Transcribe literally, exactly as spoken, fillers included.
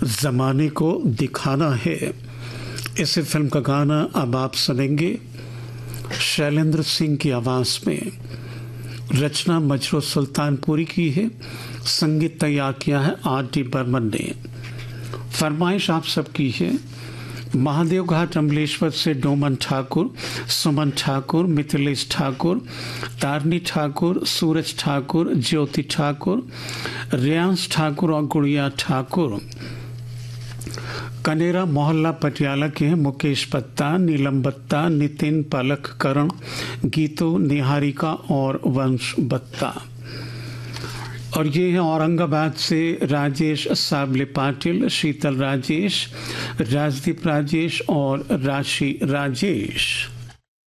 ज़माने को दिखाना है। इस फिल्म का गाना अब आप सुनेंगे शैलेंद्र सिंह की आवाज़ में। रचना मजरू सुल्तानपुरी की है, संगीत तैयार किया है आर डी बर्मन ने। फरमाइश आप सबकी है महादेव घाट अमलेश्वर से डोमन ठाकुर, सुमन ठाकुर, मिथिलेश ठाकुर, तारनी ठाकुर, सूरज ठाकुर, ज्योति ठाकुर, रियांश ठाकुर और गुड़िया ठाकुर। कनेरा मोहल्ला पटियाला के हैं मुकेश बत्ता, नीलम बत्ता, नितिन, पलक, करण, गीतू, निहारिका और वंश बत्ता। और ये है औरंगाबाद से राजेश साबले पाटिल, शीतल राजेश, राजदीप राजेश और राशि राजेश।